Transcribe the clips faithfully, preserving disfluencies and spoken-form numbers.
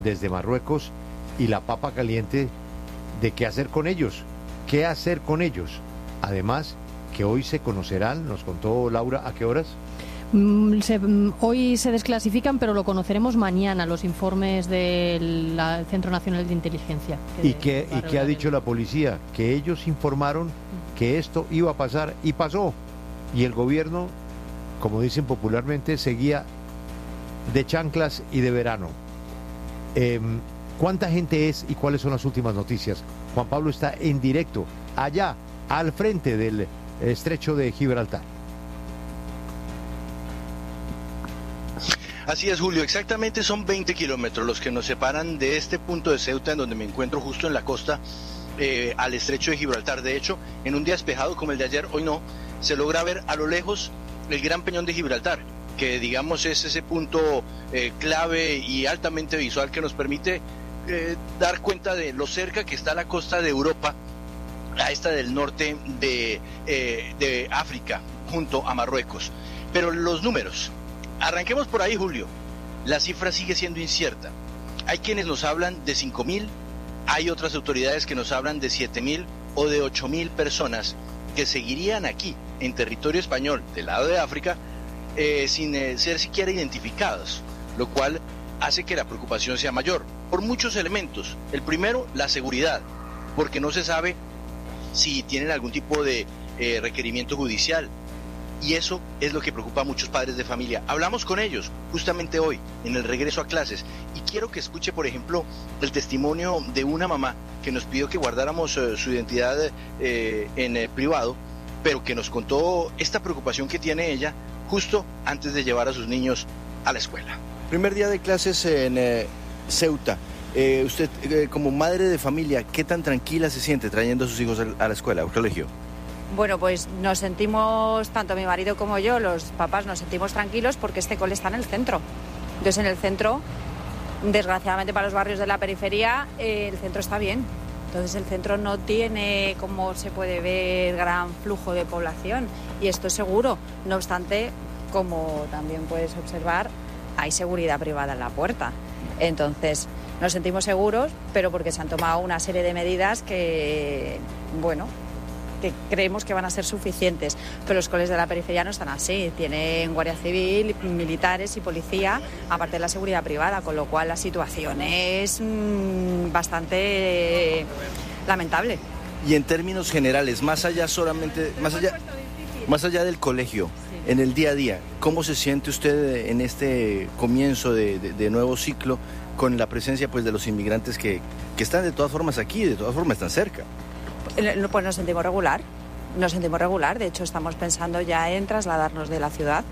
desde Marruecos y la papa caliente de qué hacer con ellos, qué hacer con ellos. Además, que hoy se conocerán, nos contó Laura, ¿a qué horas? Mm, se, mm, hoy se desclasifican, pero lo conoceremos mañana, los informes del la, Centro Nacional de Inteligencia. Que ¿Y qué, y qué ha dicho la policía? Que ellos informaron que esto iba a pasar y pasó. Y el gobierno, como dicen popularmente, seguía de chanclas y de verano. Eh, ¿Cuánta gente es y cuáles son las últimas noticias? Juan Pablo está en directo, allá, al frente del estrecho de Gibraltar. Así es, Julio, exactamente son veinte kilómetros los que nos separan de este punto de Ceuta, en donde me encuentro justo en la costa, eh, al estrecho de Gibraltar. De hecho, en un día despejado como el de ayer, hoy no, se logra ver a lo lejos el Gran Peñón de Gibraltar, que digamos es ese punto eh, clave y altamente visual que nos permite eh, dar cuenta de lo cerca que está la costa de Europa a esta del norte de, eh, de África, junto a Marruecos. Pero los números, arranquemos por ahí, Julio. La cifra sigue siendo incierta. Hay quienes nos hablan de cinco mil, hay otras autoridades que nos hablan de siete mil o de ocho mil personas que seguirían aquí, en territorio español, del lado de África, eh, sin eh, ser siquiera identificados, lo cual hace que la preocupación sea mayor, por muchos elementos. El primero, la seguridad, porque no se sabe si tienen algún tipo de eh, requerimiento judicial, y eso es lo que preocupa a muchos padres de familia. Hablamos con ellos justamente hoy, en el regreso a clases, y quiero que escuche, por ejemplo, el testimonio de una mamá que nos pidió que guardáramos eh, su identidad eh, en eh, privado, pero que nos contó esta preocupación que tiene ella justo antes de llevar a sus niños a la escuela. Primer día de clases en eh, Ceuta. Eh, usted, eh, como madre de familia, ¿qué tan tranquila se siente trayendo a sus hijos a la escuela, al colegio? Bueno, pues nos sentimos, tanto mi marido como yo, los papás, nos sentimos tranquilos porque este cole está en el centro. Entonces, en el centro, desgraciadamente para los barrios de la periferia, eh, el centro está bien. Entonces, el centro no tiene, como se puede ver, gran flujo de población. Y esto es seguro. No obstante, como también puedes observar, hay seguridad privada en la puerta. Entonces, nos sentimos seguros, pero porque se han tomado una serie de medidas que, bueno, que creemos que van a ser suficientes, pero los colegios de la periferia no están así, tienen guardia civil, militares y policía, aparte de la seguridad privada, con lo cual la situación es mmm, bastante eh, lamentable. Y en términos generales, más allá solamente, más allá, más allá del colegio, en el día a día, ¿cómo se siente usted en este comienzo de, de, de nuevo ciclo con la presencia pues de los inmigrantes que, que están de todas formas aquí, de todas formas están cerca? Pues nos sentimos regular, nos sentimos regular, de hecho estamos pensando ya en trasladarnos de la ciudad.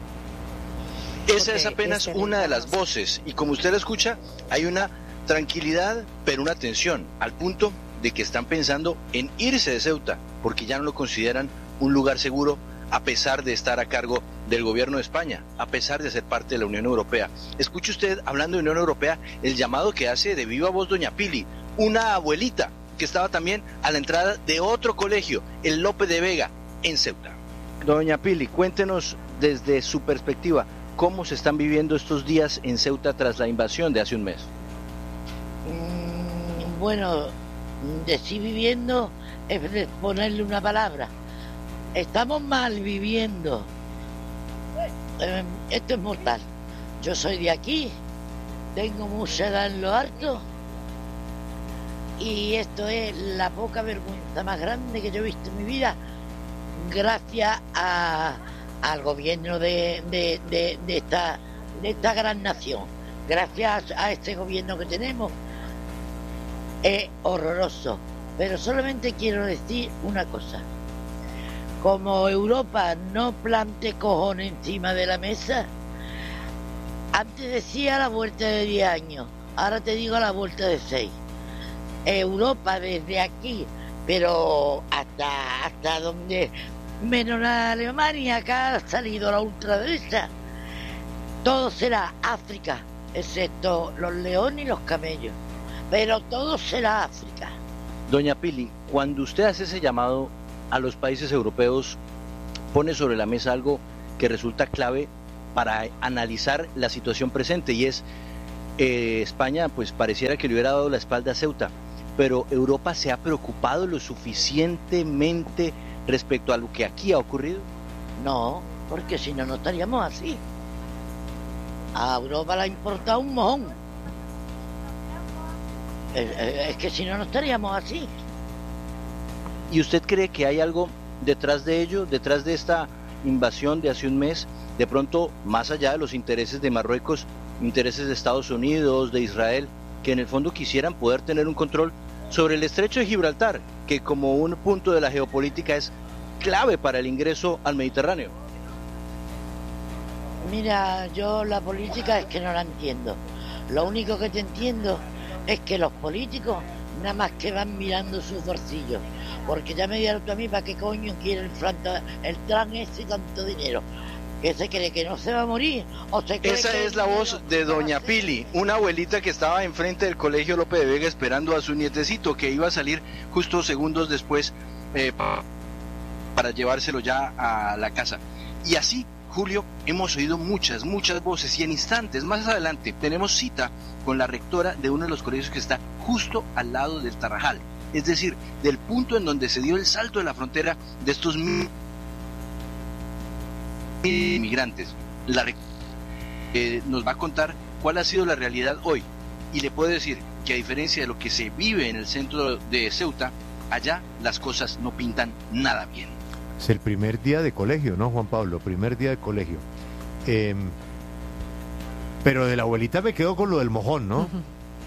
Esa es apenas una de las voces, y como usted la escucha, hay una tranquilidad, pero una tensión, al punto de que están pensando en irse de Ceuta, porque ya no lo consideran un lugar seguro, a pesar de estar a cargo del gobierno de España, a pesar de ser parte de la Unión Europea. Escuche usted, hablando de Unión Europea, el llamado que hace de viva voz doña Pili, una abuelita que estaba también a la entrada de otro colegio, el Lope de Vega, en Ceuta. Doña Pili, cuéntenos desde su perspectiva, ¿cómo se están viviendo estos días en Ceuta tras la invasión de hace un mes? Mm, bueno, decir viviendo es ponerle una palabra. Estamos mal viviendo. Eh, esto es mortal. Yo soy de aquí, tengo mucha edad en lo alto, y esto es la poca vergüenza más grande que yo he visto en mi vida, gracias a, al gobierno de, de, de, de, esta, de esta gran nación. Gracias a este gobierno que tenemos, es horroroso. Pero solamente quiero decir una cosa. Como Europa no plante cojones encima de la mesa, antes decía a la vuelta de diez años, ahora te digo a la vuelta de seis. Europa desde aquí, pero hasta hasta donde menos la Alemania, acá ha salido la ultraderecha, todo será África, excepto los leones y los camellos, pero todo será África. Doña Pili, cuando usted hace ese llamado a los países europeos, pone sobre la mesa algo que resulta clave para analizar la situación presente, y es eh, España pues pareciera que le hubiera dado la espalda a Ceuta, pero Europa se ha preocupado lo suficientemente respecto a lo que aquí ha ocurrido. No, porque si no, no estaríamos así. A Europa le ha importado un mojón. Es, es, es que si no, no estaríamos así. ¿Y usted cree que hay algo detrás de ello, detrás de esta invasión de hace un mes, de pronto más allá de los intereses de Marruecos, intereses de Estados Unidos, de Israel, que en el fondo quisieran poder tener un control sobre el estrecho de Gibraltar, que como un punto de la geopolítica es clave para el ingreso al Mediterráneo? Mira, yo la política es que no la entiendo. Lo único que te entiendo es que los políticos nada más que van mirando sus bolsillos, porque ya me dieron a mí para qué coño quiere el, franta, el tran ese tanto dinero. ¿Que se cree que no se va a morir? ¿O se cree Esa que es la voz de doña Pili, una abuelita que estaba enfrente del colegio Lope de Vega esperando a su nietecito, que iba a salir justo segundos después eh, para llevárselo ya a la casa. Y así, Julio, hemos oído muchas, muchas voces, y en instantes más adelante tenemos cita con la rectora de uno de los colegios que está justo al lado del Tarajal, es decir, del punto en donde se dio el salto de la frontera de estos mil inmigrantes. La eh, nos va a contar cuál ha sido la realidad hoy, y le puedo decir que a diferencia de lo que se vive en el centro de Ceuta, allá las cosas no pintan nada bien. Es el primer día de colegio, ¿no, Juan Pablo? Primer día de colegio. Eh, pero de la abuelita me quedo con lo del mojón, ¿no? Uh-huh.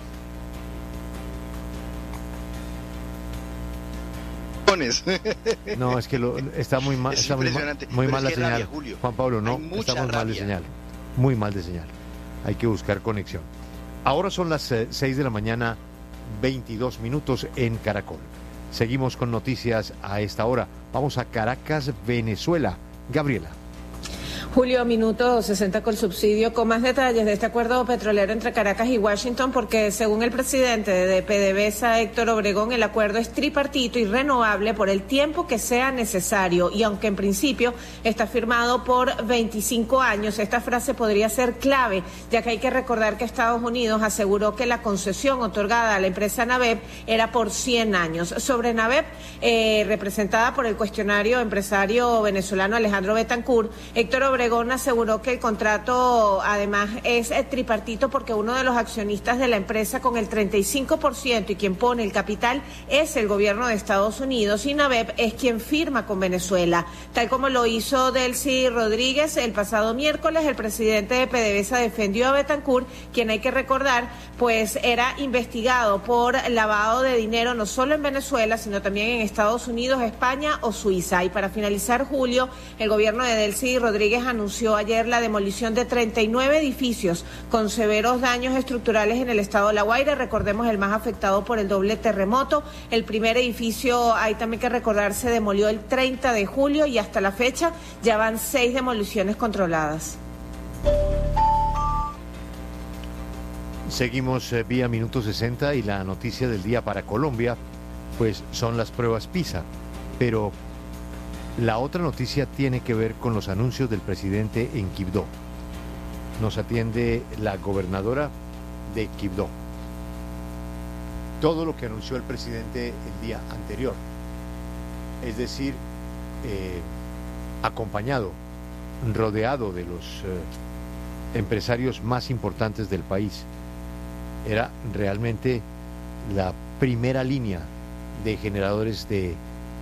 No, es que lo, está muy mal, está muy, mal, muy mal la señal, rabia, Juan Pablo, no, estamos rabia. mal de señal, muy mal de señal. Hay que buscar conexión. Ahora son las eh, seis de la mañana, veintidós minutos en Caracol. Seguimos con noticias a esta hora. Vamos a Caracas, Venezuela. Gabriela. Julio, minuto sesenta con subsidio, con más detalles de este acuerdo petrolero entre Caracas y Washington, porque según el presidente de PDVSA, Héctor Obregón, el acuerdo es tripartito y renovable por el tiempo que sea necesario, y aunque en principio está firmado por veinticinco años, esta frase podría ser clave, ya que hay que recordar que Estados Unidos aseguró que la concesión otorgada a la empresa Navep era por cien años. Sobre Navep, eh, representada por el cuestionario empresario venezolano Alejandro Betancourt, Héctor Obregón Obregón aseguró que el contrato además es tripartito porque uno de los accionistas de la empresa con el treinta y cinco por ciento y quien pone el capital es el gobierno de Estados Unidos, y Navep es quien firma con Venezuela, tal como lo hizo Delcy Rodríguez el pasado miércoles. El presidente de PDVSA defendió a Betancourt, quien, hay que recordar, pues era investigado por lavado de dinero no solo en Venezuela, sino también en Estados Unidos, España o Suiza. Y para finalizar, Julio, el gobierno de Delcy Rodríguez anunció ayer la demolición de treinta y nueve edificios con severos daños estructurales en el estado de La Guaira. Recordemos, el más afectado por el doble terremoto. El primer edificio, hay también que recordar, se demolió el treinta de julio y hasta la fecha ya van seis demoliciones controladas. Seguimos eh, vía Minuto sesenta, y la noticia del día para Colombia pues son las pruebas PISA, pero la otra noticia tiene que ver con los anuncios del presidente en Quibdó. Nos atiende la gobernadora de Quibdó. Todo lo que anunció el presidente el día anterior, es decir, eh, acompañado, rodeado de los eh, empresarios más importantes del país. Era realmente la primera línea de generadores de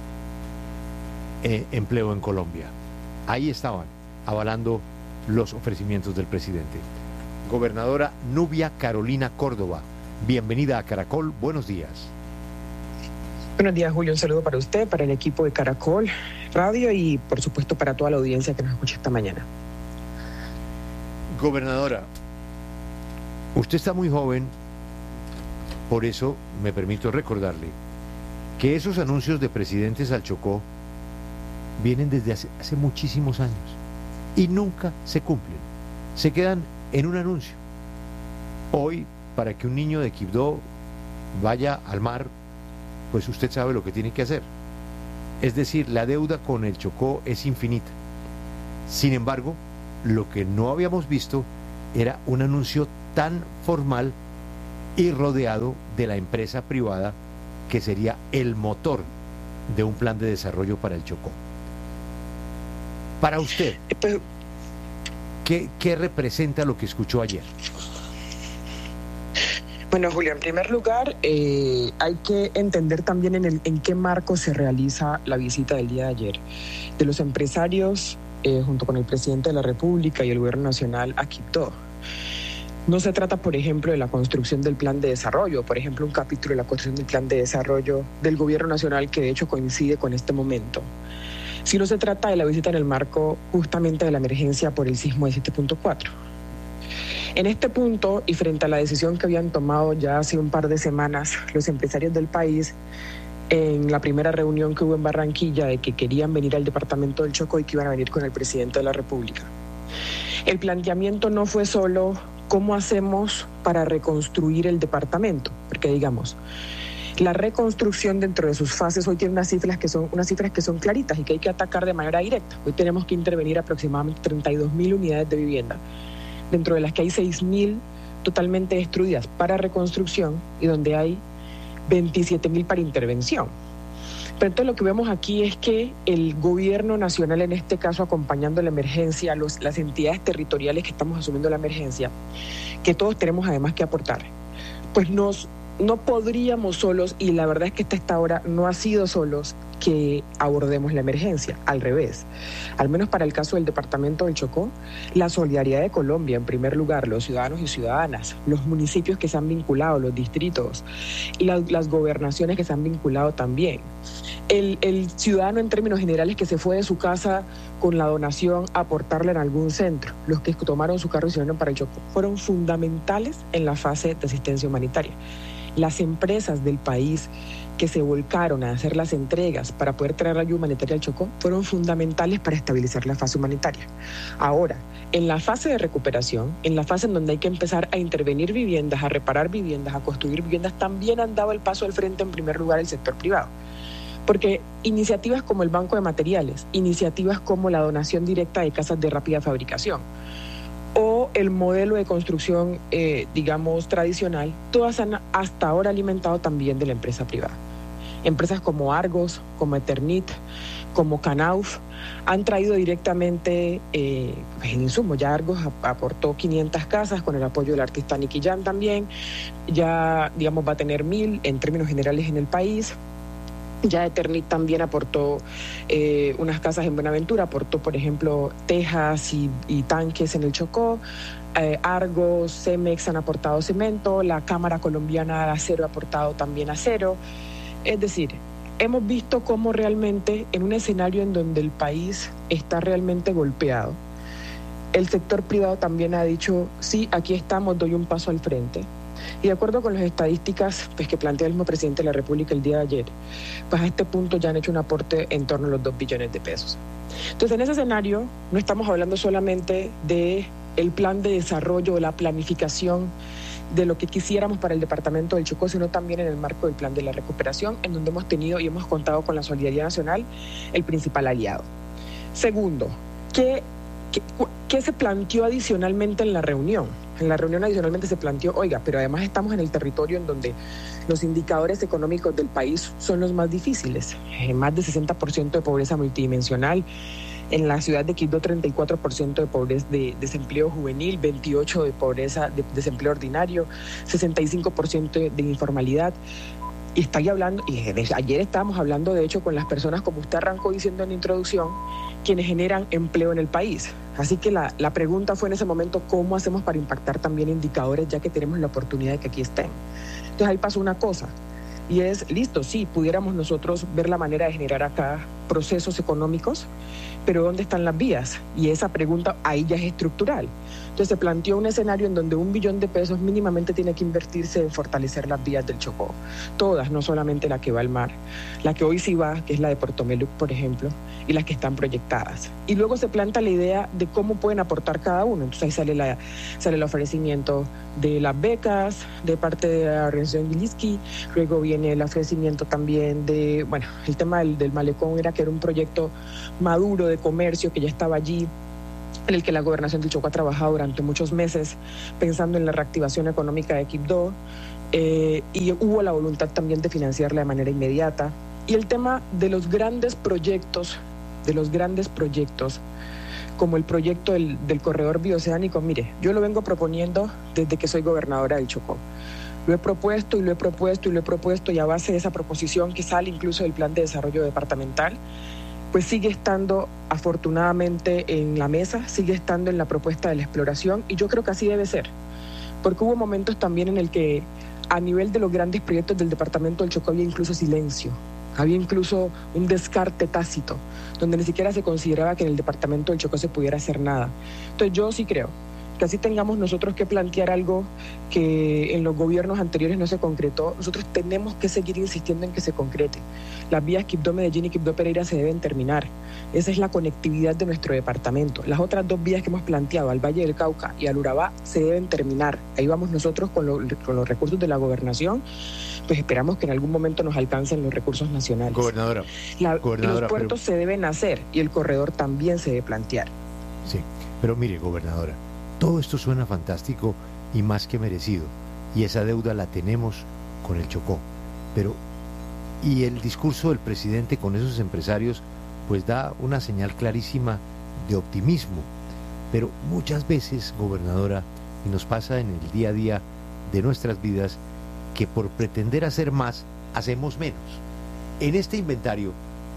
Eh, empleo en Colombia. Ahí estaban avalando los ofrecimientos del presidente. Gobernadora Nubia Carolina Córdoba, bienvenida a Caracol, buenos días. Buenos días, Julio, un saludo para usted, para el equipo de Caracol Radio y por supuesto para toda la audiencia que nos escucha esta mañana. Gobernadora, usted está muy joven, por eso me permito recordarle que esos anuncios de presidentes al Chocó vienen desde hace, hace muchísimos años y nunca se cumplen, se quedan en un anuncio. Hoy, para que un niño de Quibdó vaya al mar, pues usted sabe lo que tiene que hacer, es decir, la deuda con el Chocó es infinita. Sin embargo, lo que no habíamos visto era un anuncio tan formal y rodeado de la empresa privada que sería el motor de un plan de desarrollo para el Chocó. Para usted, ¿qué, qué representa lo que escuchó ayer? Bueno, Julio, en primer lugar, eh, hay que entender también en, el, en qué marco se realiza la visita del día de ayer. De los empresarios, eh, junto con el presidente de la República y el gobierno nacional, a Quibdó. No se trata, por ejemplo, de la construcción del plan de desarrollo, por ejemplo, un capítulo de la construcción del plan de desarrollo del gobierno nacional que de hecho coincide con este momento, sino se trata de la visita en el marco justamente de la emergencia por el sismo de siete punto cuatro. En este punto, y frente a la decisión que habían tomado ya hace un par de semanas los empresarios del país, en la primera reunión que hubo en Barranquilla de que querían venir al departamento del Chocó y que iban a venir con el presidente de la República, el planteamiento no fue solo cómo hacemos para reconstruir el departamento, porque digamos, la reconstrucción dentro de sus fases hoy tiene unas cifras que son unas cifras que son claritas y que hay que atacar de manera directa. Hoy tenemos que intervenir aproximadamente treinta y dos mil unidades de vivienda, dentro de las que hay seis mil totalmente destruidas para reconstrucción y donde hay veintisiete mil para intervención. Pero entonces lo que vemos aquí es que el gobierno nacional, en este caso acompañando la emergencia, los, las entidades territoriales que estamos asumiendo la emergencia, que todos tenemos además que aportar, pues nos, no podríamos solos, y la verdad es que hasta ahora no ha sido solos, que abordemos la emergencia, al revés. Al menos para el caso del departamento del Chocó, la solidaridad de Colombia, en primer lugar, los ciudadanos y ciudadanas, los municipios que se han vinculado, los distritos, y la, las gobernaciones que se han vinculado también. El, el ciudadano en términos generales que se fue de su casa con la donación a aportarle en algún centro, los que tomaron su carro y se vinieron para el Chocó, fueron fundamentales en la fase de asistencia humanitaria. Las empresas del país que se volcaron a hacer las entregas para poder traer la ayuda humanitaria al Chocó fueron fundamentales para estabilizar la fase humanitaria. Ahora, en la fase de recuperación, en la fase en donde hay que empezar a intervenir viviendas, a reparar viviendas, a construir viviendas, también han dado el paso al frente en primer lugar el sector privado. Porque iniciativas como el Banco de Materiales, iniciativas como la donación directa de casas de rápida fabricación, o el modelo de construcción, eh, digamos, tradicional, todas han hasta ahora alimentado también de la empresa privada. Empresas como Argos, como Eternit, como Canauf, han traído directamente eh, en insumos. Ya Argos aportó quinientas casas con el apoyo del artista Nicky Jam también. Ya, digamos, va a tener mil en términos generales en el país. Ya Eternit también aportó eh, unas casas en Buenaventura, aportó, por ejemplo, tejas y, y tanques en el Chocó. Eh, Argos, Cemex han aportado cemento, la Cámara Colombiana de Acero ha aportado también acero. Es decir, hemos visto cómo realmente en un escenario en donde el país está realmente golpeado, el sector privado también ha dicho, sí, aquí estamos, doy un paso al frente. Y de acuerdo con las estadísticas pues, que plantea el mismo presidente de la República el día de ayer, pues a este punto ya han hecho un aporte en torno a los dos billones de pesos. Entonces, en ese escenario no estamos hablando solamente de el plan de desarrollo, de la planificación de lo que quisiéramos para el departamento del Chocó, sino también en el marco del plan de la recuperación, en donde hemos tenido y hemos contado con la solidaridad nacional, el principal aliado. Segundo, ¿qué, qué, qué se planteó adicionalmente en la reunión? En la reunión adicionalmente se planteó, oiga, pero además estamos en el territorio en donde los indicadores económicos del país son los más difíciles, eh, más de sesenta por ciento de pobreza multidimensional. En la ciudad de Quibdó, treinta y cuatro por ciento de pobreza de desempleo juvenil, veintiocho por ciento de pobreza de desempleo ordinario, sesenta y cinco por ciento de, de informalidad. Y está ahí hablando, y ayer estábamos hablando de hecho con las personas, como usted arrancó diciendo en la introducción, quienes generan empleo en el país. Así que la, la pregunta fue en ese momento, ¿cómo hacemos para impactar también indicadores ya que tenemos la oportunidad de que aquí estén? Entonces ahí pasó una cosa, y es, listo, sí, pudiéramos nosotros ver la manera de generar acá procesos económicos, pero ¿dónde están las vías? Y esa pregunta ahí ya es estructural. Entonces se planteó un escenario en donde un billón de pesos mínimamente tiene que invertirse en fortalecer las vías del Chocó. Todas, no solamente la que va al mar, la que hoy sí va, que es la de Puerto Meluc, por ejemplo, y las que están proyectadas. Y luego se plantea la idea de cómo pueden aportar cada uno. Entonces ahí sale, la, sale el ofrecimiento de las becas de parte de la organización Gilinski, luego viene el ofrecimiento también de, bueno, el tema del, del malecón era que era un proyecto maduro de comercio que ya estaba allí, en el que la Gobernación del Chocó ha trabajado durante muchos meses pensando en la reactivación económica de Quibdó, eh, y hubo la voluntad también de financiarla de manera inmediata. Y el tema de los grandes proyectos, de los grandes proyectos, como el proyecto del, del corredor bioceánico, mire, yo lo vengo proponiendo desde que soy gobernadora del Chocó. Lo he propuesto y lo he propuesto y lo he propuesto, y a base de esa proposición que sale incluso del plan de desarrollo departamental, pues sigue estando afortunadamente en la mesa, sigue estando en la propuesta de la exploración, y yo creo que así debe ser, porque hubo momentos también en el que a nivel de los grandes proyectos del departamento del Chocó había incluso silencio, había incluso un descarte tácito, donde ni siquiera se consideraba que en el departamento del Chocó se pudiera hacer nada. Entonces yo sí creo que así tengamos nosotros que plantear algo que en los gobiernos anteriores no se concretó, nosotros tenemos que seguir insistiendo en que se concrete. Las vías Quibdó-Medellín y Quibdó-Pereira se deben terminar. Esa es la conectividad de nuestro departamento. Las otras dos vías que hemos planteado, al Valle del Cauca y al Urabá, se deben terminar. Ahí vamos nosotros con, lo, con los recursos de la gobernación, pues esperamos que en algún momento nos alcancen los recursos nacionales. Gobernadora, la, gobernadora los puertos pero... se deben hacer y el corredor también se debe plantear. Sí, pero mire, gobernadora, todo esto suena fantástico y más que merecido, y esa deuda la tenemos con el Chocó, pero y el discurso del presidente con esos empresarios pues da una señal clarísima de optimismo, pero muchas veces, gobernadora, y nos pasa en el día a día de nuestras vidas, que por pretender hacer más, hacemos menos. En este inventario,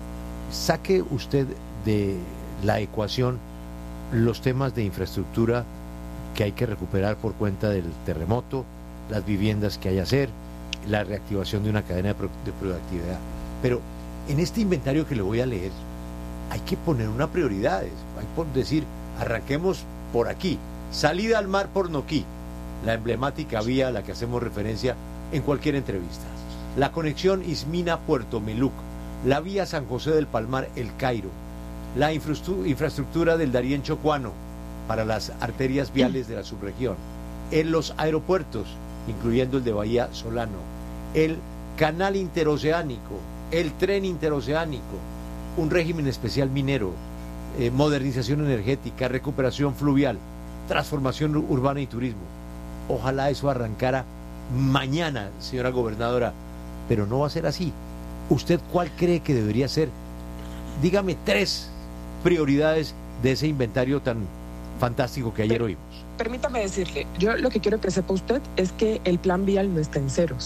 saque usted de la ecuación los temas de infraestructura que hay que recuperar por cuenta del terremoto, las viviendas que hay que hacer, la reactivación de una cadena de, pro de productividad. Pero en este inventario que le voy a leer, hay que poner unas prioridades. Hay que decir, arranquemos por aquí. Salida al mar por Noquí, la emblemática vía a la que hacemos referencia en cualquier entrevista. La conexión Ismina-Puerto Meluc, la vía San José del Palmar, El Cairo, la infraestructura del Darién Chocuano para las arterias viales de la subregión, en los aeropuertos, incluyendo el de Bahía Solano, el canal interoceánico, el tren interoceánico, un régimen especial minero, eh, modernización energética, recuperación fluvial, transformación urbana y turismo. Ojalá eso arrancara mañana, señora gobernadora, pero no va a ser así. ¿Usted cuál cree que debería ser? Dígame tres prioridades de ese inventario tan fantástico que ayer oímos. Permítame decirle, yo lo que quiero que sepa usted es que el plan vial no está en ceros.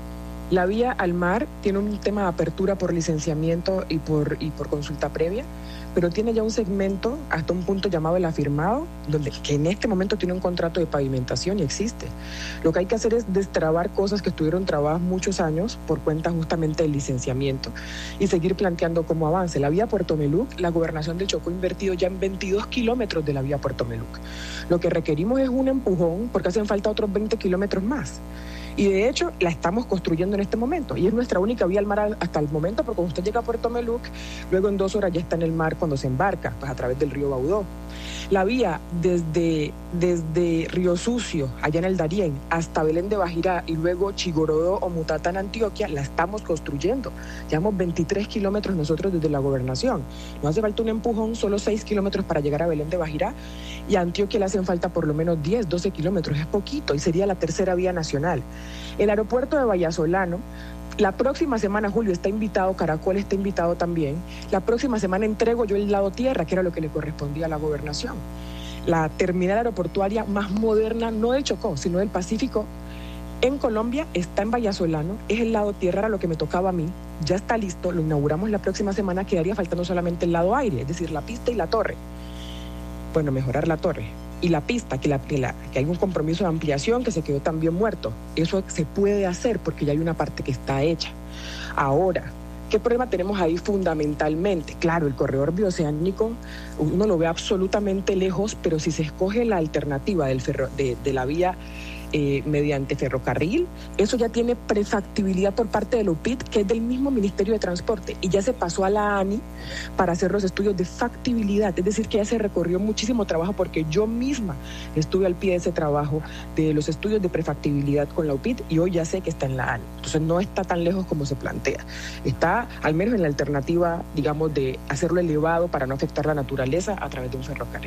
La vía al mar tiene un tema de apertura por licenciamiento y por, y por consulta previa, pero tiene ya un segmento hasta un punto llamado el afirmado, donde, que en este momento tiene un contrato de pavimentación y existe. Lo que hay que hacer es destrabar cosas que estuvieron trabadas muchos años por cuenta justamente del licenciamiento y seguir planteando cómo avance. La vía Puerto Meluc, la Gobernación del Chocó ha invertido ya en veintidós kilómetros de la vía Puerto Meluc. Lo que requerimos es un empujón porque hacen falta otros veinte kilómetros más. Y de hecho la estamos construyendo en este momento y es nuestra única vía al mar hasta el momento, porque cuando usted llega a Puerto Meluc, luego en dos horas ya está en el mar cuando se embarca, pues a través del río Baudó. La vía desde, desde Río Sucio, allá en el Darién, hasta Belén de Bajirá y luego Chigorodó o Mutatá en Antioquia, la estamos construyendo. Llevamos veintitrés kilómetros nosotros desde la gobernación. Nos hace falta un empujón, solo seis kilómetros para llegar a Belén de Bajirá, y a Antioquia le hacen falta por lo menos diez, doce kilómetros, es poquito, y sería la tercera vía nacional. El aeropuerto de Vallasolano, la próxima semana, Julio, está invitado, Caracol está invitado también. La próxima semana entrego yo el lado tierra, que era lo que le correspondía a la gobernación. La terminal aeroportuaria más moderna, no del Chocó, sino del Pacífico, en Colombia, está en Vallasolano, es el lado tierra, era lo que me tocaba a mí, ya está listo, lo inauguramos la próxima semana, quedaría faltando solamente el lado aire, es decir, la pista y la torre. Bueno, mejorar la torre. Y la pista, que, la, que, la, que hay un compromiso de ampliación que se quedó también muerto. Eso se puede hacer porque ya hay una parte que está hecha. Ahora, ¿qué problema tenemos ahí fundamentalmente? Claro, el corredor bioceánico, uno lo ve absolutamente lejos, pero si se escoge la alternativa del ferro, de, de la vía eh, mediante ferrocarril. Eso ya tiene prefactibilidad por parte de la U P I T, que es del mismo Ministerio de Transporte, y ya se pasó a la ANI para hacer los estudios de factibilidad, es decir, que ya se recorrió muchísimo trabajo, porque yo misma estuve al pie de ese trabajo de los estudios de prefactibilidad con la U P I T, y hoy ya sé que está en la ANI. Entonces no está tan lejos como se plantea. Está al menos en la alternativa, digamos, de hacerlo elevado para no afectar la naturaleza a través de un ferrocarril.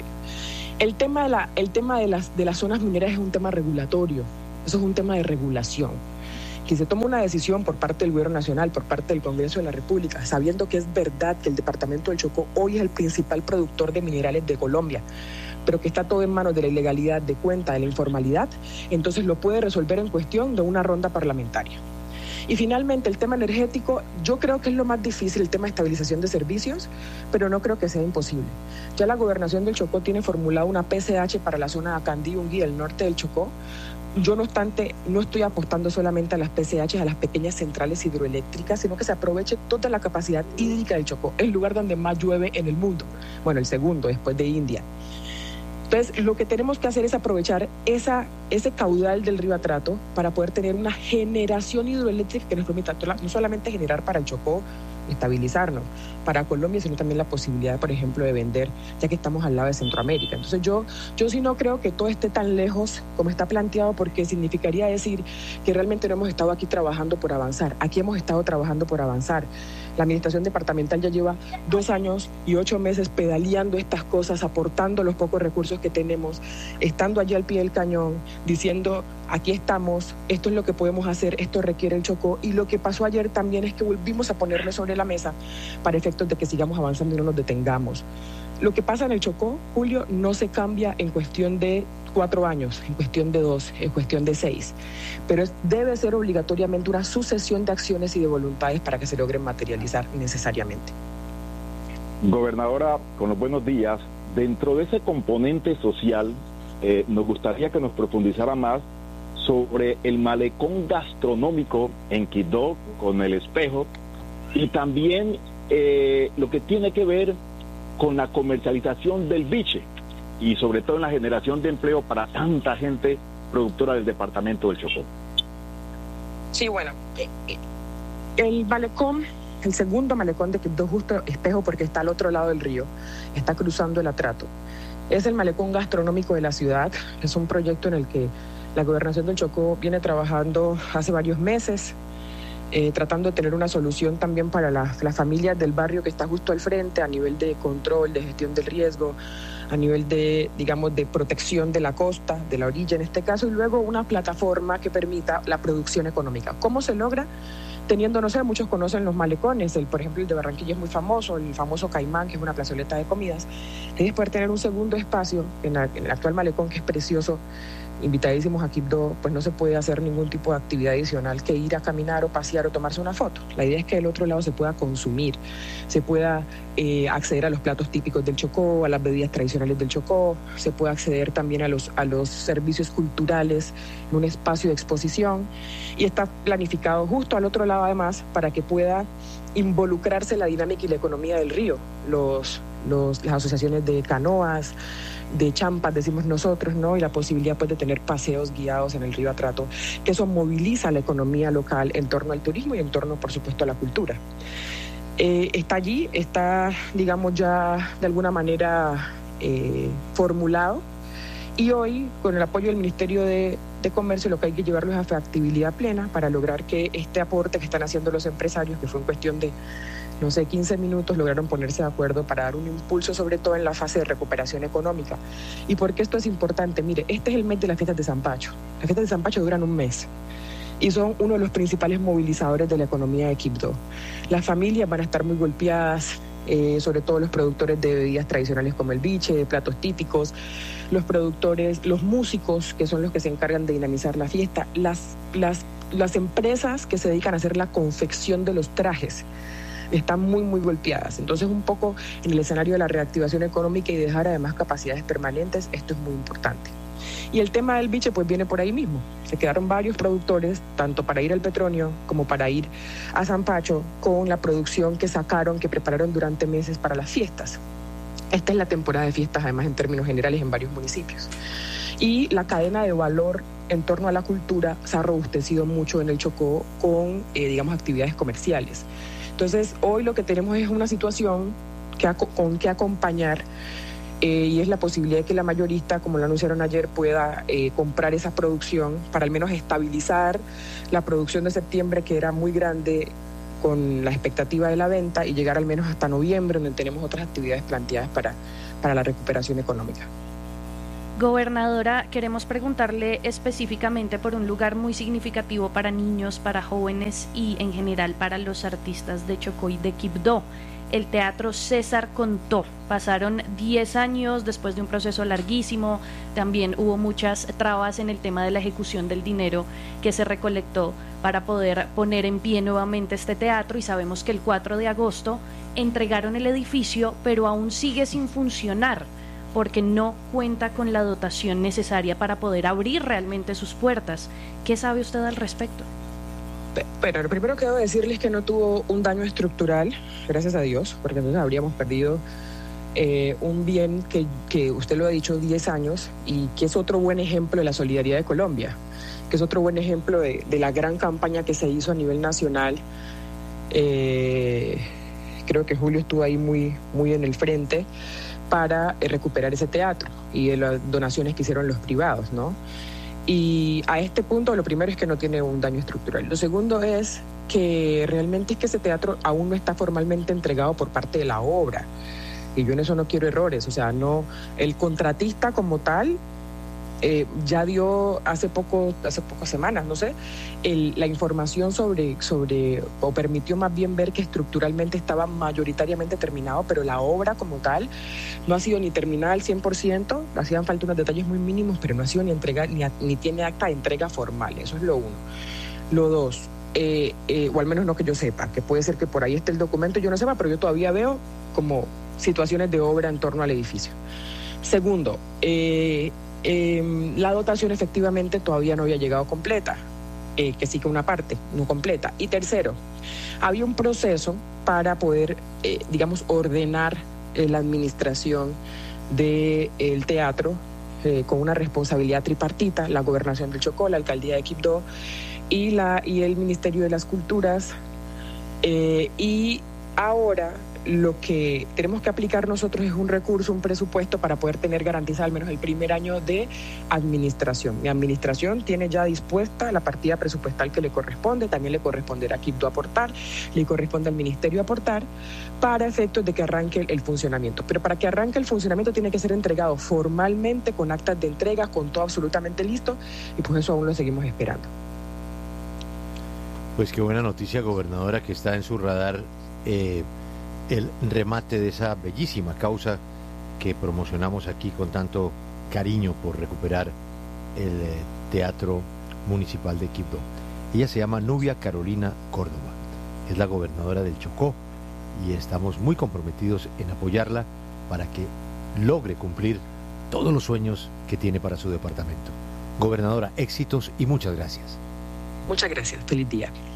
El tema de, la, el tema de, las, de las zonas mineras es un tema regulatorio, eso es un tema de regulación. Que se toma una decisión por parte del Gobierno Nacional, por parte del Congreso de la República, sabiendo que es verdad que el departamento del Chocó hoy es el principal productor de minerales de Colombia, pero que está todo en manos de la ilegalidad, de cuenta, de la informalidad, entonces lo puede resolver en cuestión de una ronda parlamentaria. Y finalmente, el tema energético, yo creo que es lo más difícil, el tema de estabilización de servicios, pero no creo que sea imposible. Ya la Gobernación del Chocó tiene formulada una P C H para la zona de Acandí, Unguí, el norte del Chocó. Yo, no obstante, no estoy apostando solamente a las P C H, a las pequeñas centrales hidroeléctricas, sino que se aproveche toda la capacidad hídrica del Chocó, el lugar donde más llueve en el mundo. Bueno, el segundo, después de India. Entonces, lo que tenemos que hacer es aprovechar esa, ese caudal del río Atrato para poder tener una generación hidroeléctrica que nos permita no solamente generar para el Chocó, estabilizarnos para Colombia, sino también la posibilidad, por ejemplo, de vender, ya que estamos al lado de Centroamérica. Entonces yo, yo sí no creo que todo esté tan lejos como está planteado, porque significaría decir que realmente no hemos estado aquí trabajando por avanzar. Aquí hemos estado trabajando por avanzar. La administración departamental ya lleva dos años y ocho meses pedaleando estas cosas, aportando los pocos recursos que tenemos, estando allí al pie del cañón, diciendo, aquí estamos, esto es lo que podemos hacer, esto requiere el Chocó. Y lo que pasó ayer también es que volvimos a ponerlo sobre la mesa para efectos de que sigamos avanzando y no nos detengamos. Lo que pasa en el Chocó, Julio, no se cambia en cuestión de cuatro años, en cuestión de dos, en cuestión de seis, pero es, debe ser obligatoriamente una sucesión de acciones y de voluntades para que se logren materializar necesariamente. Gobernadora, con los buenos días. Dentro de ese componente social, eh, nos gustaría que nos profundizara más sobre el malecón gastronómico en Quibdó con El Espejo, y también eh, lo que tiene que ver con la comercialización del biche y sobre todo en la generación de empleo para tanta gente productora del departamento del Chocó. Sí, bueno, el malecón, el segundo malecón de Quibdó, justo Espejo, porque está al otro lado del río, está cruzando el Atrato. Es el malecón gastronómico de la ciudad, es un proyecto en el que la Gobernación del Chocó viene trabajando hace varios meses, eh, tratando de tener una solución también para las, las familias del barrio que está justo al frente, a nivel de control, de gestión del riesgo, a nivel de, digamos, de protección de la costa, de la orilla en este caso, y luego una plataforma que permita la producción económica. ¿Cómo se logra? Teniendo, no sé, muchos conocen los malecones, el, por ejemplo, el de Barranquilla es muy famoso, el famoso Caimán, que es una plazoleta de comidas. Es poder tener un segundo espacio en, la, en el actual malecón, que es precioso, invitadísimos a Quibdó, pues no se puede hacer ningún tipo de actividad adicional que ir a caminar o pasear o tomarse una foto. La idea es que del otro lado se pueda consumir, se pueda eh, acceder a los platos típicos del Chocó, a las bebidas tradicionales del Chocó, se puede acceder también a los, a los servicios culturales en un espacio de exposición, y está planificado justo al otro lado además para que pueda involucrarse la dinámica y la economía del río, los, los, las asociaciones de canoas, de champas, decimos nosotros, ¿no? Y la posibilidad, pues, de tener paseos guiados en el río Atrato, que eso moviliza la economía local en torno al turismo y en torno, por supuesto, a la cultura. Eh, está allí, está, digamos, ya de alguna manera eh, formulado, y hoy, con el apoyo del Ministerio de, de Comercio, lo que hay que llevarlo es a factibilidad plena para lograr que este aporte que están haciendo los empresarios, que fue en cuestión de no sé, quince minutos, lograron ponerse de acuerdo para dar un impulso, sobre todo en la fase de recuperación económica. ¿Y por qué esto es importante? Mire, este es el mes de las fiestas de San Pacho. Las fiestas de San Pacho duran un mes y son uno de los principales movilizadores de la economía de Quibdó. Las familias van a estar muy golpeadas, eh, sobre todo los productores de bebidas tradicionales como el biche, de platos típicos, los productores, los músicos, que son los que se encargan de dinamizar la fiesta, las, las, las empresas que se dedican a hacer la confección de los trajes, están muy, muy golpeadas. Entonces, un poco en el escenario de la reactivación económica y dejar además capacidades permanentes, esto es muy importante. Y el tema del biche, pues, viene por ahí mismo. Se quedaron varios productores, tanto para ir al Petronio como para ir a San Pacho, con la producción que sacaron, que prepararon durante meses para las fiestas. Esta es la temporada de fiestas, además, en términos generales, en varios municipios. Y la cadena de valor en torno a la cultura se ha robustecido mucho en el Chocó con, eh, digamos, actividades comerciales. Entonces, hoy lo que tenemos es una situación que ha, con que acompañar eh, y es la posibilidad de que la mayorista, como lo anunciaron ayer, pueda eh, comprar esa producción para al menos estabilizar la producción de septiembre, que era muy grande con la expectativa de la venta, y llegar al menos hasta noviembre, donde tenemos otras actividades planteadas para, para la recuperación económica. Gobernadora, queremos preguntarle específicamente por un lugar muy significativo para niños, para jóvenes y en general para los artistas de Chocó y de Quibdó. El Teatro César Contó. Pasaron diez años después de un proceso larguísimo. También hubo muchas trabas en el tema de la ejecución del dinero que se recolectó para poder poner en pie nuevamente este teatro, y sabemos que el cuatro de agosto entregaron el edificio, pero aún sigue sin funcionar porque no cuenta con la dotación necesaria para poder abrir realmente sus puertas. ¿Qué sabe usted al respecto? Bueno, lo primero que debo decirles es que no tuvo un daño estructural, gracias a Dios, porque entonces habríamos perdido eh, un bien que, que usted lo ha dicho, diez años, y que es otro buen ejemplo de la solidaridad de Colombia, que es otro buen ejemplo de, de la gran campaña que se hizo a nivel nacional. Eh, creo que Julio estuvo ahí muy, muy en el frente para eh, recuperar ese teatro y de las donaciones que hicieron los privados, ¿no? Y a este punto lo primero es que no tiene un daño estructural. Lo segundo es que realmente es que ese teatro aún no está formalmente entregado por parte de la obra. Y yo en eso no quiero errores. O sea, no, el contratista como tal eh, ya dio hace poco, hace pocas semanas, no sé, el, la información sobre, sobre, o permitió más bien ver que estructuralmente estaba mayoritariamente terminado, pero la obra como tal no ha sido ni terminada al cien por ciento, hacían falta unos detalles muy mínimos, pero no ha sido ni entrega, ni, a, ni tiene acta de entrega formal. Eso es lo uno. Lo dos, eh, eh, o al menos no que yo sepa, que puede ser que por ahí esté el documento, yo no sepa, pero yo todavía veo como situaciones de obra en torno al edificio. Segundo, eh, eh, la dotación efectivamente todavía no había llegado completa, eh, que sí que una parte, no completa. Y tercero, había un proceso para poder, eh, digamos, ordenar eh, la administración del teatro eh, con una responsabilidad tripartita, la Gobernación del Chocó, la Alcaldía de Quibdó y, la, y el Ministerio de las Culturas. Eh, y ahora lo que tenemos que aplicar nosotros es un recurso, un presupuesto para poder tener garantizado al menos el primer año de administración. Mi administración tiene ya dispuesta la partida presupuestal que le corresponde, también le corresponderá a Quibdó aportar, le corresponde al Ministerio aportar, para efectos de que arranque el, el funcionamiento. Pero para que arranque el funcionamiento tiene que ser entregado formalmente, con actas de entrega, con todo absolutamente listo, y pues eso aún lo seguimos esperando. Pues qué buena noticia, gobernadora, que está en su radar eh, el remate de esa bellísima causa que promocionamos aquí con tanto cariño por recuperar el eh, Teatro Municipal de Quibdó. Ella se llama Nubia Carolina Córdoba, es la gobernadora del Chocó, y estamos muy comprometidos en apoyarla para que logre cumplir todos los sueños que tiene para su departamento. Gobernadora, éxitos y muchas gracias. Muchas gracias, feliz día.